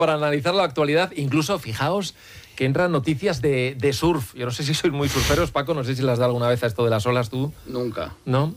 para analizar la actualidad. Incluso, fijaos, que entran noticias de surf. Yo no sé si sois muy surferos, Paco, no sé si las da alguna vez a esto de las olas tú. Nunca. ¿No?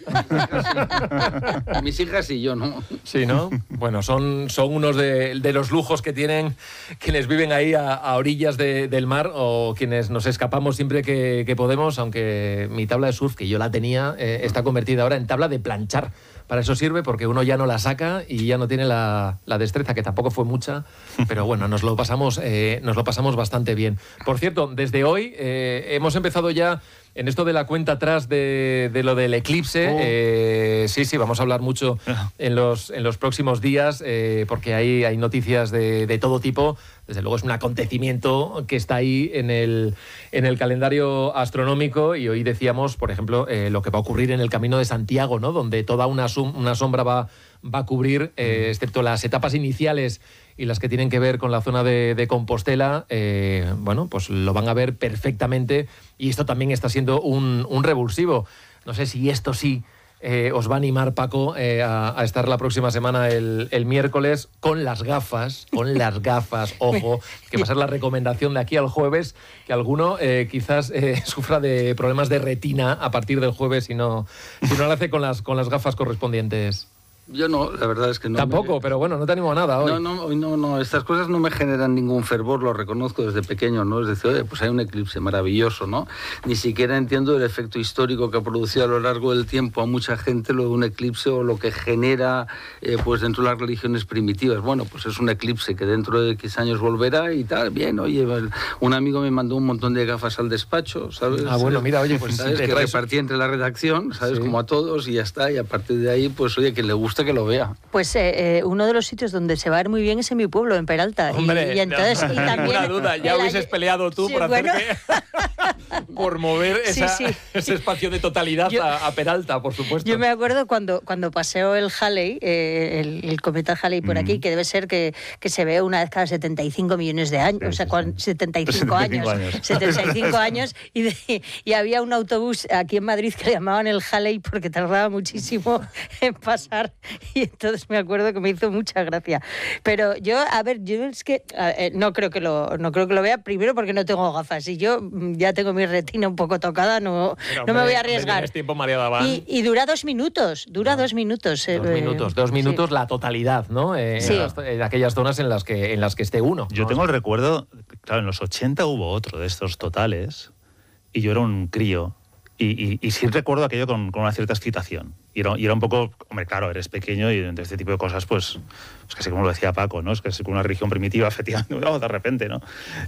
Mis hijas y yo, ¿no? Sí, ¿no? Bueno, son unos de los lujos que tienen quienes viven ahí a orillas del mar o quienes nos escapamos siempre que podemos, aunque mi tabla de surf, que yo la tenía, está convertida ahora en tabla de planchar. Para eso sirve, porque uno ya no la saca y ya no tiene la destreza, que tampoco fue mucha, pero bueno, nos lo pasamos bastante bien. Por cierto, desde hoy hemos empezado ya en esto de la cuenta atrás de lo del eclipse. Sí, vamos a hablar mucho en los próximos días, porque hay noticias de todo tipo. Desde luego es un acontecimiento que está ahí en el calendario astronómico, y hoy decíamos, por ejemplo, lo que va a ocurrir en el Camino de Santiago, ¿no? Donde toda una sombra va a cubrir, excepto las etapas iniciales y las que tienen que ver con la zona de Compostela, bueno, pues lo van a ver perfectamente, y esto también está siendo un revulsivo. No sé si esto sí os va a animar, Paco, a estar la próxima semana el miércoles con las gafas, ojo, que va a ser la recomendación de aquí al jueves, que alguno quizás sufra de problemas de retina a partir del jueves si no lo hace con las gafas correspondientes. Yo no, la verdad es que no. Tampoco, pero bueno, no te animo a nada hoy. No, estas cosas no me generan ningún fervor, lo reconozco desde pequeño, ¿no? Es decir, oye, pues hay un eclipse maravilloso, ¿no? Ni siquiera entiendo el efecto histórico que ha producido a lo largo del tiempo a mucha gente lo de un eclipse, o lo que genera pues dentro de las religiones primitivas. Bueno, pues es un eclipse que dentro de X años volverá y tal, bien, oye, un amigo me mandó un montón de gafas al despacho, ¿sabes? Ah, bueno, mira, oye, pues ¿sabes? Que repartí entre la redacción, ¿sabes? Sí. Como a todos, y ya está, y a partir de ahí, pues oye, que le gusta que lo vea. Pues uno de los sitios donde se va a ver muy bien es en mi pueblo, en Peralta. Hombre, y entonces, y también ninguna duda, ya hubieses peleado tú por por mover ese espacio de totalidad a Peralta, por supuesto. Yo me acuerdo cuando paseó el Halley, el cometa Halley por aquí, que debe ser que se ve una vez cada 75 millones de años, o sea, 75 años, y había un autobús aquí en Madrid que le llamaban el Halley porque tardaba muchísimo en pasar, y entonces me acuerdo que me hizo mucha gracia. Pero yo es que no creo que lo vea, primero porque no tengo gafas, y yo ya tengo mi retina un poco tocada, no me voy a arriesgar. Tiempo, María Daván. Y dura 2 minutos, 2 minutos. 2 minutos sí. La totalidad, ¿no? Sí. En aquellas zonas en las que esté uno. Yo tengo el recuerdo, claro, en los 80 hubo otro de estos totales, y yo era un crío, y sí recuerdo aquello con una cierta excitación. Y era un poco, hombre, claro, eres pequeño y de este tipo de cosas, pues casi como lo decía Paco, ¿no? Es casi como una religión primitiva, efectivamente, de repente, ¿no?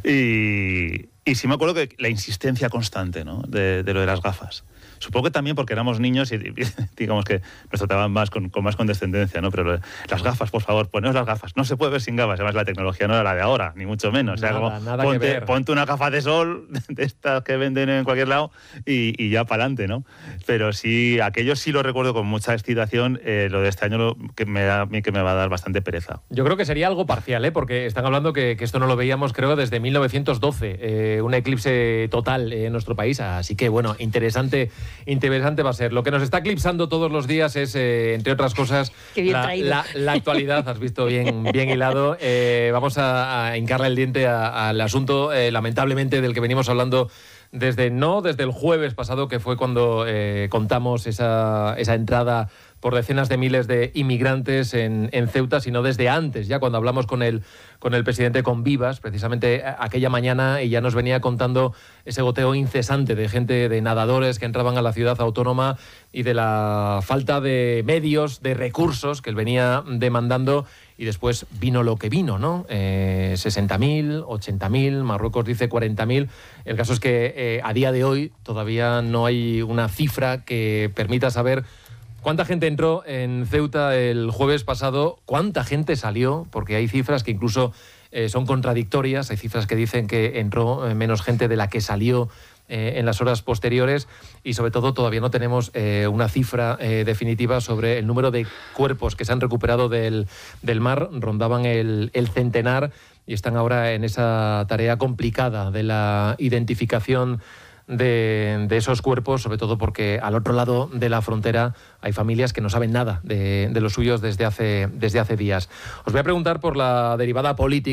Y sí me acuerdo que la insistencia constante, ¿no? De lo de las gafas. Supongo que también porque éramos niños y digamos que nos trataban más con más condescendencia, ¿no? Pero las gafas, por favor, poneos las gafas. No se puede ver sin gafas. Además, la tecnología no era la de ahora, ni mucho menos. Nada que ver. Ponte una gafa de sol de estas que venden en cualquier lado y ya para adelante, ¿no? Pero sí, aquello sí lo recuerdo con mucha excitación. Lo de este año que me va a dar bastante pereza. Yo creo que sería algo parcial, porque están hablando que esto no lo veíamos, creo, desde 1912. Un eclipse total en nuestro país. Así que, bueno, interesante va a ser. Lo que nos está eclipsando todos los días es, entre otras cosas, la actualidad. Has visto bien hilado. Vamos a hincarle el diente al asunto, lamentablemente, del que venimos hablando desde el jueves pasado, que fue cuando contamos esa entrada por decenas de miles de inmigrantes en Ceuta, sino desde antes, ya cuando hablamos con el presidente Convivas, precisamente aquella mañana, y ya nos venía contando ese goteo incesante de gente, de nadadores que entraban a la ciudad autónoma, y de la falta de medios, de recursos que él venía demandando, y después vino lo que vino, ¿no? 60.000, 80.000, Marruecos dice 40.000. El caso es que a día de hoy todavía no hay una cifra que permita saber ¿cuánta gente entró en Ceuta el jueves pasado? ¿Cuánta gente salió? Porque hay cifras que incluso son contradictorias. Hay cifras que dicen que entró menos gente de la que salió en las horas posteriores, y sobre todo todavía no tenemos una cifra definitiva sobre el número de cuerpos que se han recuperado del mar. Rondaban el centenar, y están ahora en esa tarea complicada de la identificación de esos cuerpos, sobre todo porque al otro lado de la frontera hay familias que no saben nada de los suyos desde hace días. Os voy a preguntar por la derivada política